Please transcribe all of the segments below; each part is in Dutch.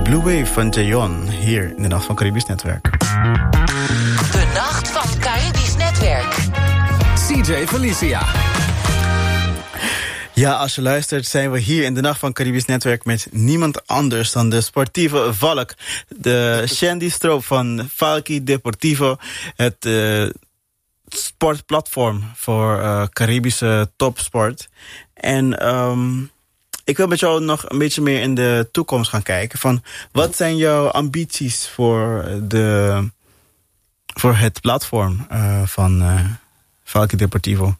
Blue Wave van Jayon, hier in de Nacht van Caribisch Netwerk. De Nacht van Caribisch Netwerk. CJ Felicia. Ja, als je luistert zijn we hier in de Nacht van Caribisch Netwerk met niemand anders dan de sportieve Valk. De Shandy Stroop van Valky Deportivo. Het sportplatform voor Caribische topsport. En ik wil met jou nog een beetje meer in de toekomst gaan kijken. Van wat zijn jouw ambities voor het platform van Valky Deportivo?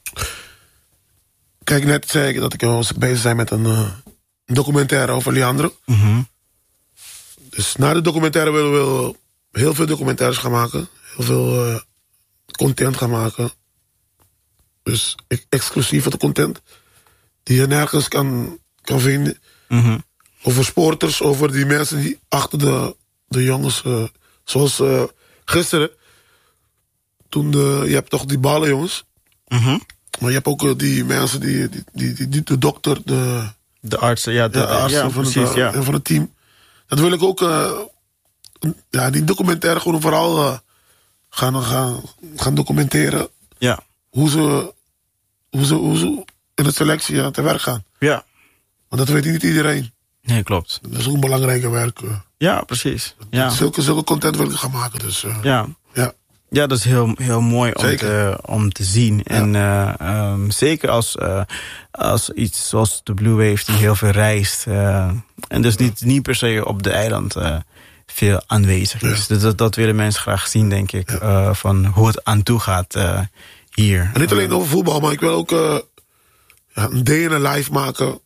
Kijk, net zei ik dat ik bezig ben met een documentaire over Leandro. Mm-hmm. Dus na de documentaire willen we heel veel documentaires gaan maken. Heel veel content gaan maken. Dus exclusieve content die je nergens kan vinden. Mm-hmm. Over sporters, over die mensen die achter de jongens... zoals gisteren. Toen je hebt toch die ballen jongens. Mm-hmm. Maar je hebt ook die mensen, die de dokter, de artsen, ja, de artsen van het team. Dat wil ik ook, die documentaire gewoon vooral gaan documenteren. Ja. Hoe ze in de selectie te werk gaan. Ja. Want dat weet niet iedereen. Nee, klopt. Dat is ook een belangrijke werk. Ja, precies. Ja. Zulke content wil ik gaan maken. Dus, ja. Ja, dat is heel mooi om te zien. Ja. En zeker als iets zoals de Blue Wave die heel veel reist. En dus niet per se op de eiland veel aanwezig is. Ja. Dus dat willen mensen graag zien, denk ik. Ja. Van hoe het aan toe gaat hier. En niet alleen over voetbal, maar ik wil ook een DNA live maken.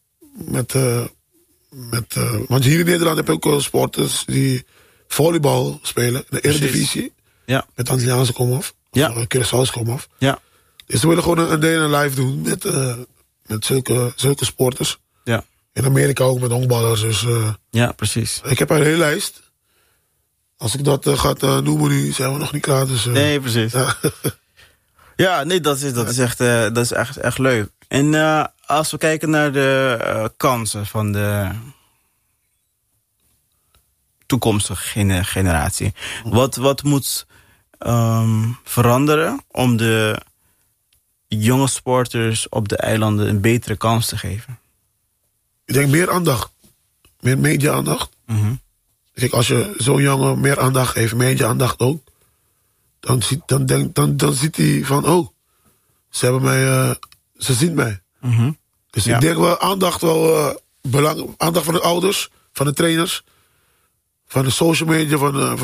Want hier in Nederland heb je ook sporters die volleybal spelen. De Eredivisie. Ja. Met Antilliaanse komaf. Ja. Curaçao's komaf. Ja. Dus we willen gewoon een DNA live doen met zulke sporters. Ja. In Amerika ook met honkballers. Dus, ja, precies. Ik heb een hele lijst. Als ik dat ga noemen nu, zijn we nog niet klaar. Dus, nee, precies. Ja, ja nee, dat is echt leuk. En als we kijken naar de kansen van de toekomstige generatie. Wat moet veranderen om de jonge sporters op de eilanden een betere kans te geven? Ik denk meer aandacht. Meer media-aandacht. Mm-hmm. Kijk, als je zo'n jongen meer aandacht geeft, media-aandacht ook, dan ziet hij van, oh, ze zien mij. Mm-hmm. Dus ik denk wel aandacht aandacht van de ouders, van de trainers, van de social media,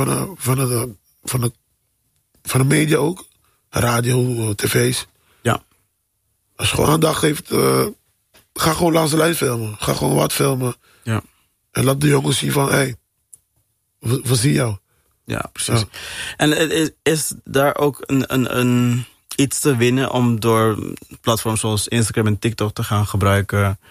van de media ook. Radio, tv's. Ja. Als je gewoon aandacht geeft, ga gewoon langs de lijn filmen. Ga gewoon wat filmen. Ja. En laat de jongens zien van, hé, we zien jou. Ja, precies. Ja. En is daar ook een iets te winnen om door platforms zoals Instagram en TikTok te gaan gebruiken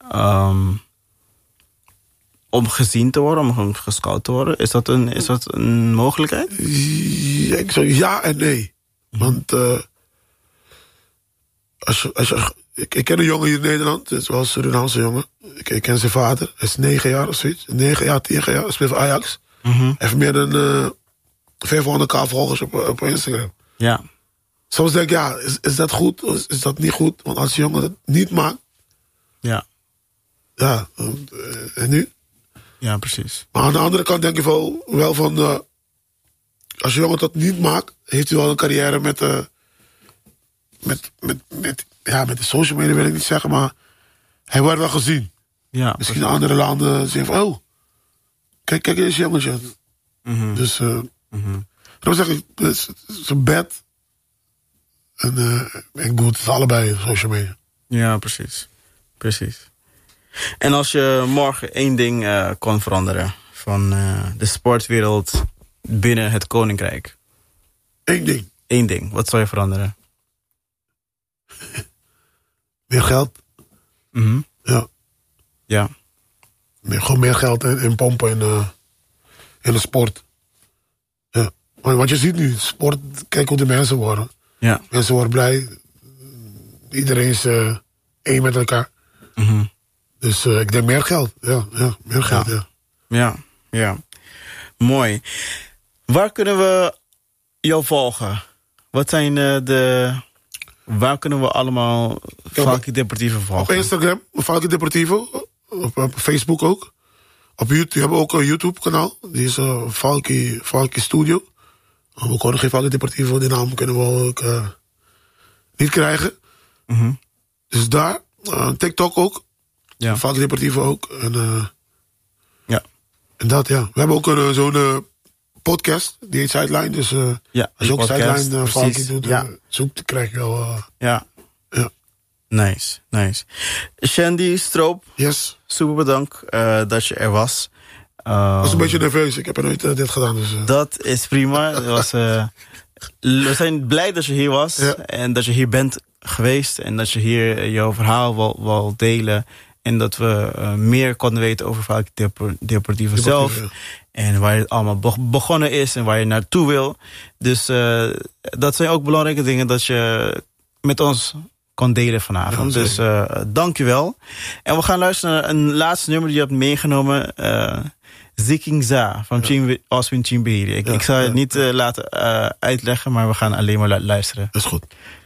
om gezien te worden, om gescout te worden? Is dat een mogelijkheid? Ja, ik zou ja en nee. Want ik ken een jongen hier in Nederland, het is wel een Surinaamse jongen. Ik ken zijn vader, hij is 9 jaar of zoiets. 9 jaar, 10 jaar, hij speelt voor Ajax. Mm-hmm. Hij heeft meer dan 500.000 volgers op Instagram. Ja. Soms denk ik, ja, is dat goed of is dat niet goed? Want als die jongen dat niet maakt... Ja. Ja, en nu? Ja, precies. Maar aan de andere kant denk ik wel van... als je jongen dat niet maakt, heeft hij wel een carrière met de social media wil ik niet zeggen, maar hij wordt wel gezien. Ja, misschien in andere landen zeggen van, oh, kijk eens jongetje. Mm-hmm. Dus dan zeg ik, het is een bad en goed, het is allebei social media. Ja, precies. En als je morgen 1 ding kon veranderen van de sportwereld binnen het Koninkrijk. 1 ding. 1 ding. Wat zou je veranderen? Meer geld. Mm-hmm. Ja. Gewoon meer geld in pompen in de sport. Ja. Want je ziet nu, sport, kijk hoe de mensen worden. Ja. Mensen worden blij. Iedereen is één met elkaar. Mm-hmm. Dus ik denk meer geld. Ja, meer geld, ja. Ja, mooi. Waar kunnen we jou volgen? Wat zijn waar kunnen we allemaal Falky Deportivo volgen? Op Instagram, Falky Deportivo. Op Facebook ook. Op YouTube hebben we ook een YouTube-kanaal. Die is Falky Studio. We konden geen Falky Deportivo. Die naam kunnen we ook niet krijgen. Mm-hmm. Dus daar. TikTok ook. Ja. Falky Deportivo ook. Ja. En dat, ja. We hebben ook zo'n podcast. Die heet Sideline. Dus als je ook Sideline Falky doet, zoekt, krijg je wel... Ja. Ja. Nice. Shandy Stroop. Yes. Super bedankt dat je er was. Ik was een beetje nerveus. Ik heb er nooit dit gedaan. Dus, Dat is prima. We zijn blij dat je hier was. Ja. En dat je hier bent geweest. En dat je hier jouw verhaal wil delen. En dat we meer konden weten over Falky Deportivo zelf. Ja. En waar het allemaal begonnen is. En waar je naartoe wil. Dus dat zijn ook belangrijke dingen dat je met ons kon delen vanavond. Ja, dus dank je wel. En we gaan luisteren naar een laatste nummer die je hebt meegenomen. Ziking Za van Oswin Chimbiri. Ik zal het niet laten uitleggen, maar we gaan alleen maar luisteren. Dat is goed.